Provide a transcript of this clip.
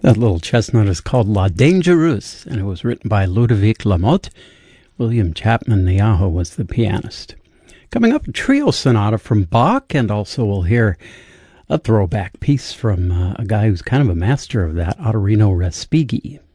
That little chestnut is called La Dangereuse, and it was written by Ludovic Lamotte. William Chapman Niaho was the pianist. Coming up, a trio sonata from Bach, and also we'll hear a throwback piece from a guy who's kind of a master of that, Ottorino Respighi.